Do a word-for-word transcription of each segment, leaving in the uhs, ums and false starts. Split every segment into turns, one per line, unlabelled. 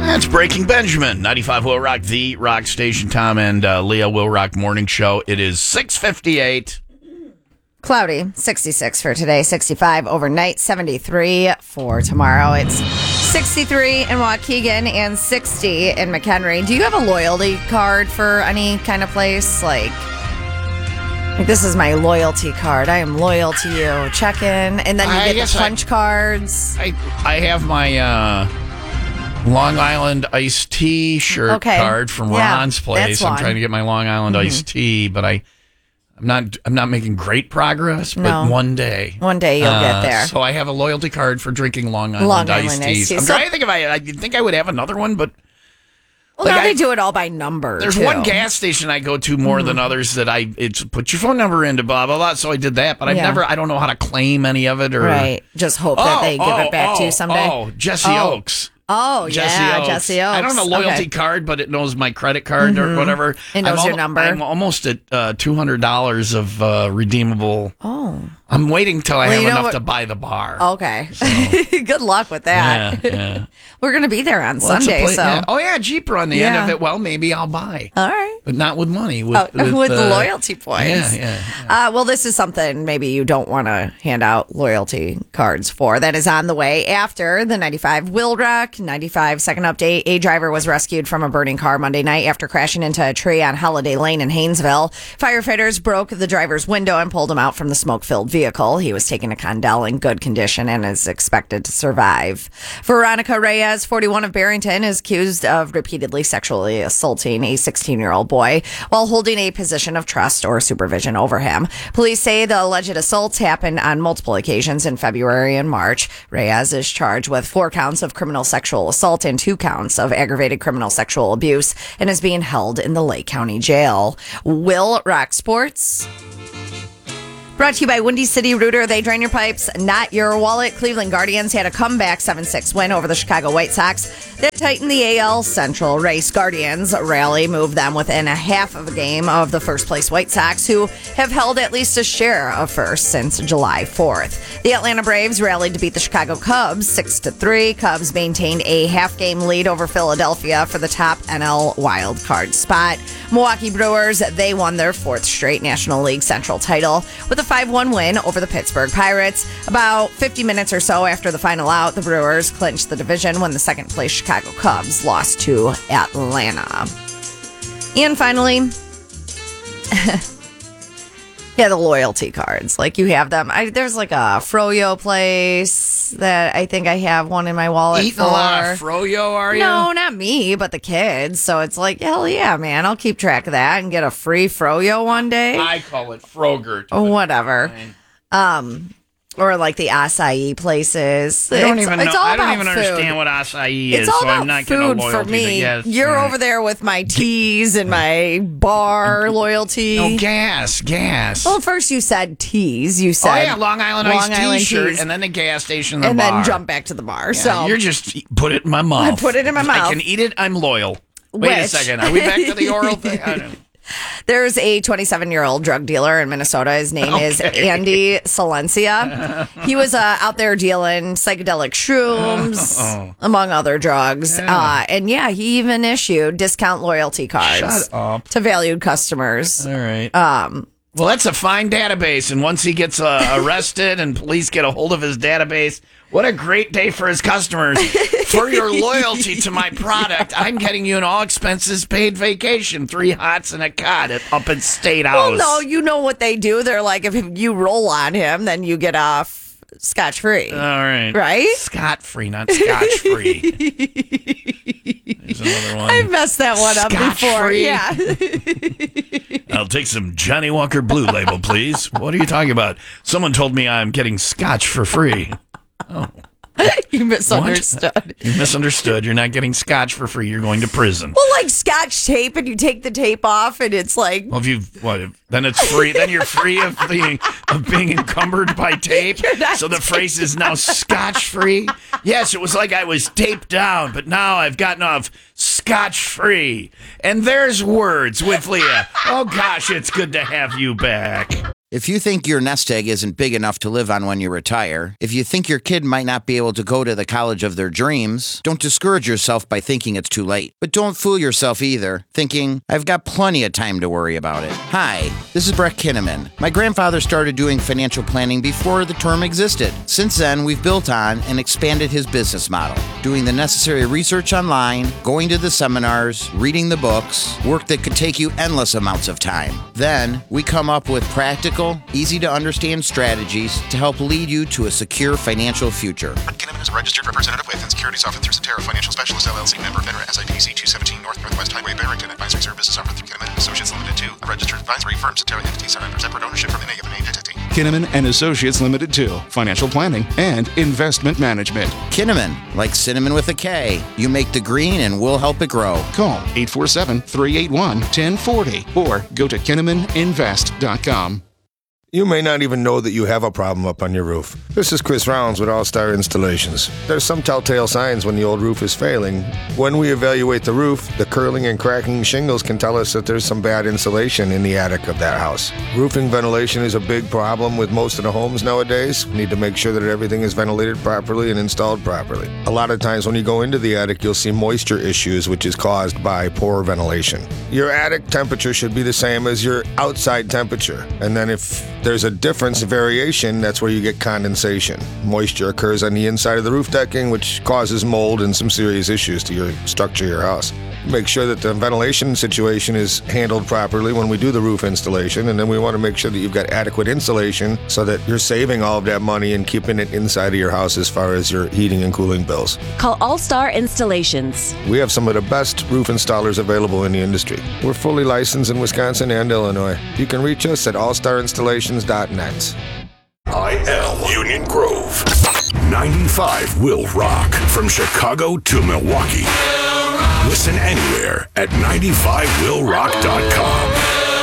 That's Breaking Benjamin, ninety-five Will Rock, the rock station. Tom and uh, Leah Will Rock Morning Show. It is six fifty-eight.
Cloudy, sixty-six for today, sixty-five overnight, seventy-three for tomorrow. It's sixty-three in Waukegan and sixty in McHenry. Do you have a loyalty card for any kind of place? Like, like this is my loyalty card. I am loyal to you. Check in. And then you
I
get the punch
I,
cards.
I, I have my uh, Long Island iced tea shirt
okay.
card from
yeah,
Ron's place. I'm trying to get my Long Island mm-hmm. iced tea, but I... I'm not. I'm not making great progress, but
no.
one day,
one day you'll uh, get there.
So I have a loyalty card for drinking Long Island,
Long
iced
Island
teas.
iced tea.
I'm
so,
trying to think if I. I think I would have another one, but
well,
like
now
I,
they do it all by number.
There's
too.
one gas station I go to more mm-hmm. than others that I. It's put your phone number into blah blah blah. So I did that, but I've yeah. never. I don't know how to claim any of it or
right. Just hope
oh,
that they give
oh,
it back
oh,
to you someday.
Oh, Jesse
oh.
Oaks.
Oh,
Jesse
yeah,
Oaks.
Jesse Oaks.
I don't have a loyalty
okay.
card, but it knows my credit card
mm-hmm.
or whatever.
It knows
I'm
your
al-
number.
I'm almost at uh, two hundred dollars of uh, redeemable.
Oh.
I'm waiting till I
well,
have
you know
enough
what?
to buy the bar.
Okay.
So.
Good luck with that.
Yeah, yeah.
We're going to be there on
well,
Sunday.
Pla-
so.
yeah. Oh, yeah, Jeep on the
yeah.
end of it. Well, maybe I'll buy.
All right.
But not with money. With,
oh,
with,
with
uh,
loyalty points.
Yeah, yeah. yeah.
Uh, well, this is something maybe you don't want to hand out loyalty cards for. That is on the way after the ninety-five Will Rock. ninety-five second update. A driver was rescued from a burning car Monday night after crashing into a tree on Holiday Lane in Haynesville. Firefighters broke the driver's window and pulled him out from the smoke-filled vehicle. He was taken to Condell in good condition and is expected to survive. Veronica Reyes, forty-one of Barrington, is accused of repeatedly sexually assaulting a sixteen-year-old boy while holding a position of trust or supervision over him. Police say the alleged assaults happened on multiple occasions in February and March. Reyes is charged with four counts of criminal sexual assault and two counts of aggravated criminal sexual abuse and is being held in the Lake County Jail. Will Rock Sports. Brought to you by Windy City Rooter. They drain your pipes, not your wallet. Cleveland Guardians had a comeback seven six win over the Chicago White Sox that tightened the A L Central race. Guardians rally moved them within a half of a game of the first place White Sox, who have held at least a share of first since July fourth. The Atlanta Braves rallied to beat the Chicago Cubs six to three. Cubs maintained a half game lead over Philadelphia for the top N L wild card spot. Milwaukee Brewers, they won their fourth straight National League Central title with a five one win over the Pittsburgh Pirates. About fifty minutes or so after the final out, the Brewers clinched the division when the second place Chicago Cubs lost to Atlanta. And finally, yeah, the loyalty cards. Like, you have them. I, there's like a Froyo place that I think I have one in my wallet
Eating
for.
a lot of Froyo, are you?
No, not me, but the kids. So it's like, hell yeah, man. I'll keep track of that and get a free Froyo one day.
I call it Frogurt.
Or whatever. Um, or like the acai places.
I don't
it's,
even
it's
know.
all
I don't
about
even
food.
understand what acai
It's
is,
all
so
about
I'm not
food
going to loyalty.
for me.
Yes,
You're
right.
over there with my teas and my bar loyalty.
No, gas, gas.
Well, first you said teas. You said
oh, yeah, Long Island
Long
iced
Island
T-shirt,
teas.
and then the gas station, the
and
bar.
then jump back to the bar.
Yeah,
so
you're just put it in my mouth.
I put it in my mouth.
I can eat it. I'm loyal. Wait
Which?
a second. Are we back to the oral thing? I don't know.
There's a twenty-seven-year-old drug dealer in Minnesota. His name okay. is Andy Silencia. He was uh, out there dealing psychedelic shrooms, oh. among other drugs. Yeah. Uh, and yeah, he even issued discount loyalty cards
Shut up.
to valued customers.
All right.
Um,
well, that's a fine database. And once he gets uh, arrested and police get a hold of his database, what a great day for his customers. For your loyalty to my product, I'm getting you an all-expenses paid vacation, three hots and a cot at, up at State House.
Well, no, you know what they do. They're like, if you roll on him, then you get off scotch-free.
All right.
Right?
Scot-free, not scotch-free. There's another one.
I messed that one up before. Yeah.
I'll take some Johnny Walker Blue Label, please. What are you talking about? Someone told me I'm getting scotch for free. Oh.
You misunderstood.
What? You misunderstood. You're not getting scotch for free. You're going to prison.
Well, like scotch tape, and you take the tape off, and it's like.
Well, if you what? If, then it's free. Then you're free of being of being encumbered by tape. So the phrase is now scotch free. Yes, it was like I was taped down, but now I've gotten off scotch free. And there's words with Leah. Oh gosh, it's good to have you back.
If you think your nest egg isn't big enough to live on when you retire, if you think your kid might not be able to go to the college of their dreams, don't discourage yourself by thinking it's too late. But don't fool yourself either, thinking, I've got plenty of time to worry about it. Hi, this is Brett Kinnaman. My grandfather started doing financial planning before the term existed. Since then, we've built on and expanded his business model, doing the necessary research online, going to the seminars, reading the books, work that could take you endless amounts of time. Then, we come up with practical, easy-to-understand strategies to help lead you to a secure financial future.
Kinnaman is a registered representative with and securities offered through Cetera Financial Specialist, L L C, member FINRA, S I P C two seventeen North Northwest Highway, Barrington. Advisory services offered through Kinnaman and Associates Limited two, a registered advisory firm. Cetera entities are under separate ownership from any of an entity.
Kinnaman and Associates Limited two, financial planning and investment management.
Kinnaman, like cinnamon with a K. You make the green and we'll help it grow.
Call eight four seven, three eight one, one zero four zero or go to kinnaman invest dot com.
You may not even know that you have a problem up on your roof. This is Chris Rounds with All Star Installations. There's some telltale signs when the old roof is failing. When we evaluate the roof, the curling and cracking shingles can tell us that there's some bad insulation in the attic of that house. Roofing ventilation is a big problem with most of the homes nowadays. We need to make sure that everything is ventilated properly and installed properly. A lot of times when you go into the attic, you'll see moisture issues, which is caused by poor ventilation. Your attic temperature should be the same as your outside temperature. And then if there's a difference, a variation, that's where you get condensation. Moisture occurs on the inside of the roof decking, which causes mold and some serious issues to your structure of your house. Make sure that the ventilation situation is handled properly when we do the roof installation, and then we want to make sure that you've got adequate insulation so that you're saving all of that money and keeping it inside of your house as far as your heating and cooling bills.
Call All Star Installations.
We have some of the best roof installers available in the industry. We're fully licensed in Wisconsin and Illinois. You can reach us at all star installations dot net.
I L Union Grove. ninety-five will rock from Chicago to Milwaukee. Listen anywhere at ninety-five will rock dot com.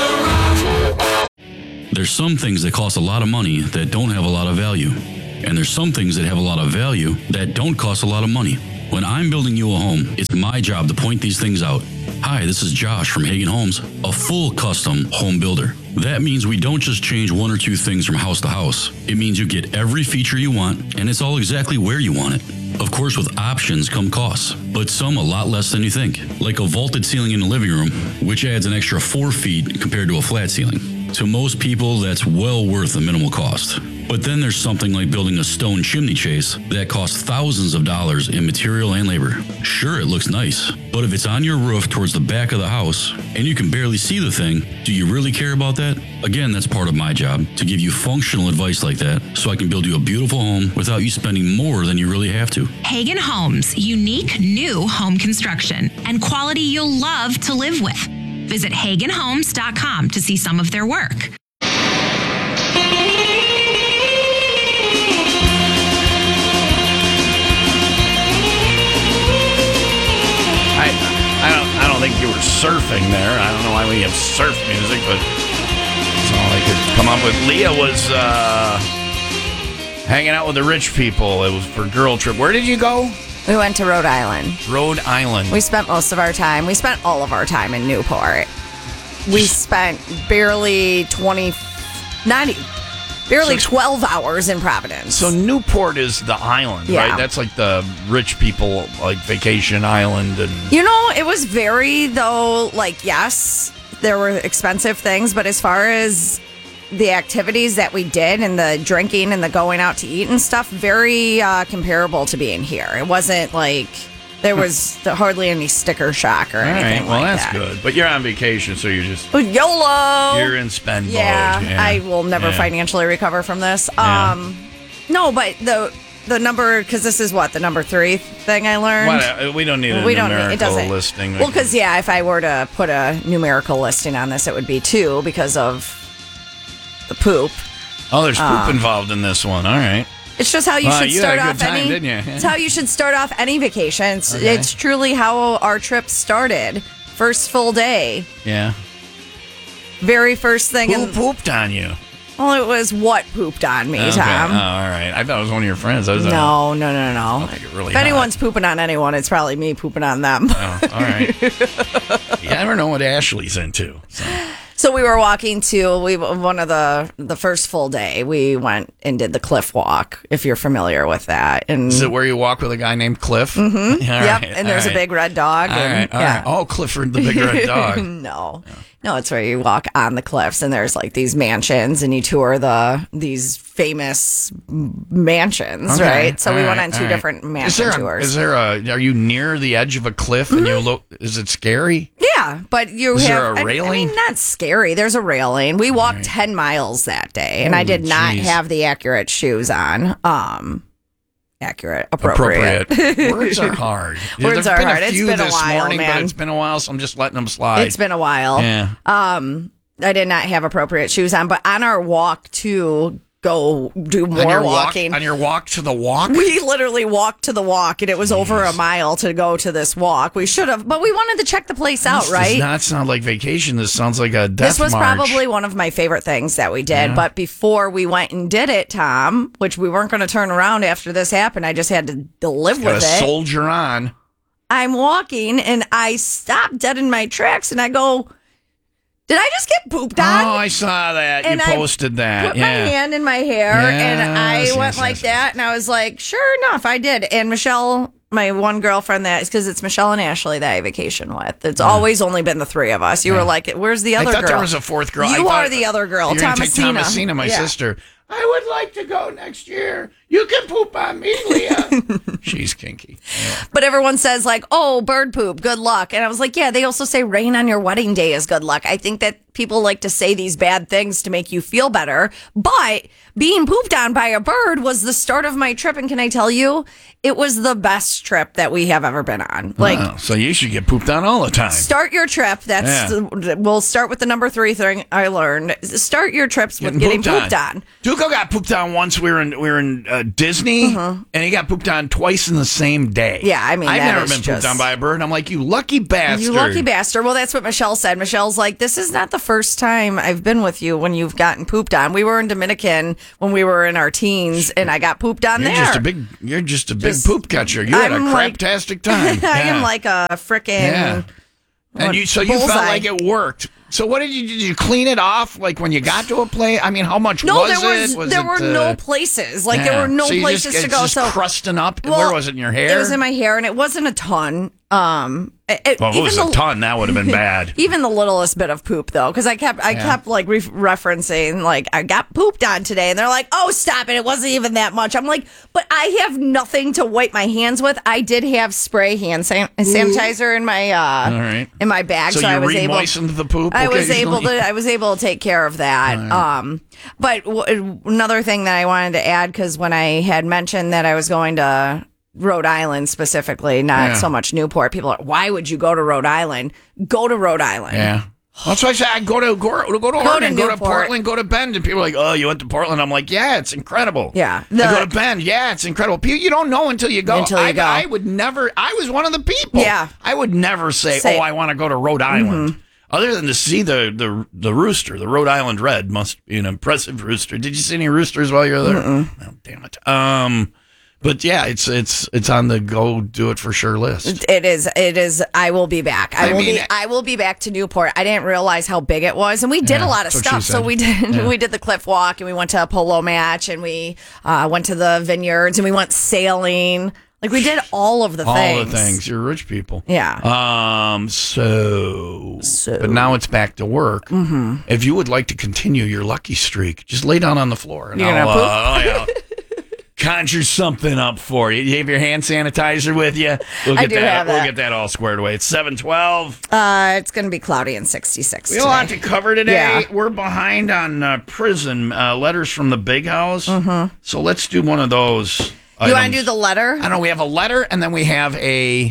There's some things that cost a lot of money that don't have a lot of value. And there's some things that have a lot of value that don't cost a lot of money. When I'm building you a home, it's my job to point these things out. Hi, this is Josh from Hagen Homes, a full custom home builder. That means we don't just change one or two things from house to house. It means you get every feature you want, and it's all exactly where you want it. Of course, with options come costs, but some a lot less than you think. Like a vaulted ceiling in the living room, which adds an extra four feet compared to a flat ceiling. To most people, that's well worth the minimal cost. But then there's something like building a stone chimney chase that costs thousands of dollars in material and labor. Sure, it looks nice, but if it's on your roof towards the back of the house and you can barely see the thing, do you really care about that? Again, that's part of my job, to give you functional advice like that so I can build you a beautiful home without you spending more than you really have to.
Hagen Homes, unique new home construction and quality you'll love to live with. Visit hagen homes dot com to see some of their work.
I, I don't I don't think you were surfing there. I don't know why we have surf music, but that's all I could come up with. Leah was uh, hanging out with the rich people. It was for girl trip. Where did you go?
We went to Rhode Island.
Rhode Island.
We spent most of our time. We spent all of our time in Newport. We spent barely twenty, not e- barely
So-
twelve hours in Providence.
So Newport is the island,
Yeah.
right? That's like the rich people, like vacation island, and
You know, it was very, though, like, yes, there were expensive things, but as far as the activities that we did and the drinking and the going out to eat and stuff, very uh, comparable to being here. It wasn't like there was hardly any sticker shock or
all
anything
right. Well,
like
that's
that.
good. But you're on vacation, so you're just
But YOLO!
you're in spend
yeah,
mode. Yeah,
I will never
Yeah.
financially recover from this.
Yeah.
Um, no, but the the number, because this is what, the number three thing I learned?
What, uh, we don't need a
we don't
numerical
need, it doesn't,
listing.
Well, because, yeah, if I were to put a numerical listing on this, it would be two because of the poop.
Oh, there's poop
um,
involved in this one. All right.
It's just how you
Well,
should
you
start
had a
off
good time,
any.
didn't you?
It's how you should start off any vacation. It's,
Okay.
it's truly how our trip started. First full day,
Yeah.
very first thing.
Who
in,
pooped on you?
well, it was what pooped on me,
Okay.
Tom.
Oh, all right. I thought it was one of your friends. I was, uh,
No, no, no, no.
I think it really
if anyone's pooping on anyone, it's probably me pooping on them.
Oh, all right. You never know what Ashley's into. So.
So we were walking to we one of the the first full day. We went and did the Cliff Walk. If you're familiar with that, and
Is it where you walk with a guy named Cliff?
Mm-hmm. yep,
right,
and there's
right.
a big red dog.
All
and,
right, all
yeah.
right. Oh, Clifford the big red dog.
no, no, it's where you walk on the cliffs, and there's like these mansions, and you tour the these famous mansions,
Okay,
right? So we
all
went
right,
on two
all right.
different
Is
mansion
there a,
tours.
Is there a? Are you near the edge of a cliff and you look? Is it scary?
Yeah, but you
Is
have
there a
I- I,
railing?
mean, not scary. There's a railing. We walked ten miles that day, and I did
Holy
not
jeez.
have the accurate shoes on. Um, accurate, appropriate.
Appropriate. Words are hard.
Words
There've
are
been
hard.
A
It's
few
been a
this
while,
morning,
man.
but it's been a while, so I'm just letting them slide.
It's been a while.
Yeah.
Um, I did not have appropriate shoes on, but on our walk to go do
on
more
your
walking.
Walk, on your walk to the walk.
We literally walked to the walk, and it was over a mile to go to this walk. We should have, but we wanted to check the place out,
This
right?
does not sound like vacation. This sounds like a death
This was
march.
probably one of my favorite things that we did.
Yeah.
But before we went and did it, Tom, which we weren't going to turn around after this happened, I just had to, to live
Got
with
to
it.
soldier on.
I'm walking, and I stopped dead in my tracks, and I go, did I just get pooped on?
Oh, I saw that.
And
you
I
posted that.
Put
yeah.
my hand in my hair, and I
Yes,
went
yes,
like
yes,
that, and I was like, sure enough, I did. And Michelle, my one girlfriend, that is because it's Michelle and Ashley that I vacation with. It's always only been the three of us. You were like, where's the other
I thought
girl?
there was a fourth girl.
You
I thought-
are the other girl,
You're gonna take
Thomasina.
Thomasina, my
Yeah.
sister. I would like to go next year. You can poop on me, Leah. She's kinky.
But everyone says like, oh, bird poop, good luck. And I was like, yeah, they also say rain on your wedding day is good luck. I think that people like to say these bad things to make you feel better. But being pooped on by a bird was the start of my trip. And can I tell you, it was the best trip that we have ever been on. Like,
Wow, so you should get pooped on all the time.
start your trip. That's
Yeah.
the, we'll start with the number three thing I learned. Start your trips with
Getting
getting pooped on.
Duco got pooped on once. We were in we were in uh, Disney, and he got pooped on twice in the same day.
Yeah, I mean,
I've
that
never
is
been
just-
pooped on by a bird. And I'm like, you lucky bastard.
You lucky bastard. Well, that's what Michelle said. Michelle's like, this is not the first time I've been with you when you've gotten pooped on. We were in Dominican when we were in our teens, and I got pooped on
You're
there.
just a big. You're just a big
Just-
poop catcher. You had a
I'm like-
craptastic time.
I
Yeah.
am like a freaking.
Yeah. And you, so you felt
bullseye.
like it worked. So what did you did you clean it off like when you got to a place? I mean, how much
No,
was
there was,
it? Was
there
it,
were
uh,
no places. Like there
yeah.
were no
So you
places
just,
to
it's
go.
Just
So
crusting up.
Well,
Where was it in your hair?
It was in my hair, and it wasn't a ton. Um, it, it-
Well, if it
even
was
the,
a ton, that would have been bad.
Even the littlest bit of poop, though, because I kept, I
Yeah.
kept like re- referencing, like I got pooped on today, and they're like, "Oh, stop it! It wasn't even that much." I'm like, "But I have nothing to wipe my hands with. I did have spray hand san- sanitizer in my, uh,
All right.
in my bag,
So
so,
you
I was able.
re-moistened the poop
I was
occasionally?
able to, I was able to take care of that. Um, but w- another thing that I wanted to add, because when I had mentioned that I was going to Rhode Island specifically, not
Yeah.
so much Newport. People are, why would you go to Rhode Island? Go to Rhode Island.
Yeah. That's why I said I go to go, to- go to
to
Oregon, go to
Newport.
Portland, go to Bend, and people are like, "Oh, you went to Portland?" I'm like, "Yeah, it's incredible."
Yeah.
I
The-
go to Bend. Yeah, it's incredible. People, you don't know until you go.
Until you
I,
go.
I would never. I was one of the people.
Yeah.
I would never say,
Say-
"Oh, I want to go to Rhode Island."
Mm-hmm.
Other than to see the, the the rooster, the Rhode Island Red must be an impressive rooster. Did you see any roosters while you were there? Oh, damn it. Um, but yeah, it's it's it's on the go do it for sure list.
It is. It is. I will be back. I,
I
will
mean-
be. I will be back to Newport. I didn't realize how big it was, and we did
Yeah,
a lot of
that's what she
stuff. So
said.
we did.
Yeah.
We did the cliff walk, and we went to a polo match, and we uh, went to the vineyards, and we went sailing. Like we did all of the
All
things.
the things. You're rich people.
Yeah.
Um. So.
So-
But now it's back to work. Mm-hmm. If you would like to continue your lucky streak, just lay down on the floor. And
You're
I'll,
gonna
uh, I'll conjure something up for you. You have your hand sanitizer with you. We'll
I
get
do
that.
have
We'll
that.
get that all squared away. It's seven twelve.
Uh, it's going to be cloudy and sixty-six.
We have a lot to
today.
cover today.
Yeah.
We're behind on uh, prison uh, letters from the big house. Mm-hmm. So let's do one of those.
You want
items.
to do the letter?
I know we have a letter, and then we have a.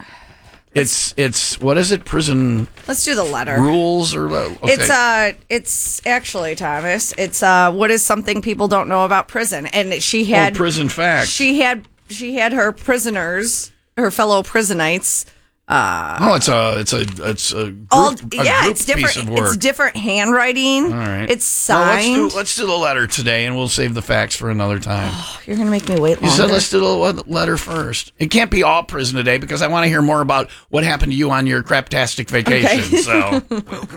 It's it's what is it? Prison
Let's do the letter.
rules or uh, okay.
It's uh, it's actually Thomas. It's uh, what is something people don't know about prison? And she
oh,
had
prison facts.
she had she had her prisoners, her fellow prisonites. Uh,
oh, it's a it's a it's a group,
all
a
yeah,
group
it's different.
piece of work.
It's different handwriting.
All right,
It's
Well,
signed.
let's do let's do the letter today, and we'll save the facts for another time.
You're gonna make me wait
You
longer.
said let's do the letter first. It can't be all prison today because I want to hear more about what happened to you on your craptastic vacation.
Okay.
So.